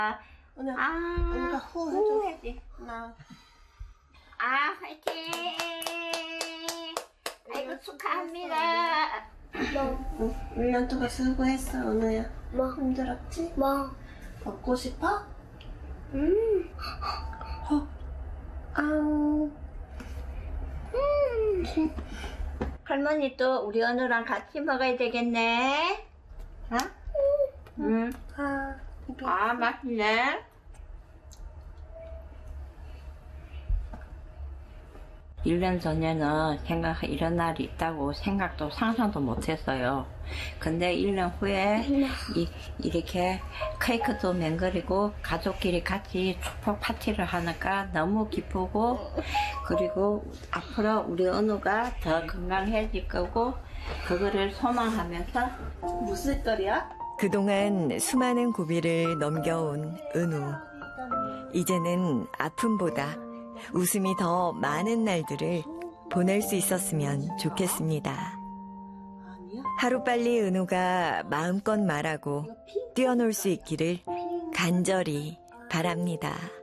오늘 아, 오늘가 후 해줘. 하나. 화이팅! 아이고, 축하합니다. 1년 동안 수고했어, 은우야. 뭐? 힘들었지? 뭐? 먹고 싶어? 할머니 또 우리 은우랑 같이 먹어야 되겠네. 어? 응. 맛있네. 1년 전에는 이런 날이 있다고 생각도 상상도 못했어요. 근데 1년 후에 이렇게 케이크도 맹글이고 가족끼리 같이 축복 파티를 하니까 너무 기쁘고, 그리고 앞으로 우리 은우가 더 건강해질 거고, 그거를 소망하면서. 무슨 거리야? 그동안 수많은 고비를 넘겨온 은우. 이제는 아픔보다 웃음이 더 많은 날들을 보낼 수 있었으면 좋겠습니다. 하루빨리 은우가 마음껏 말하고 뛰어놀 수 있기를 간절히 바랍니다.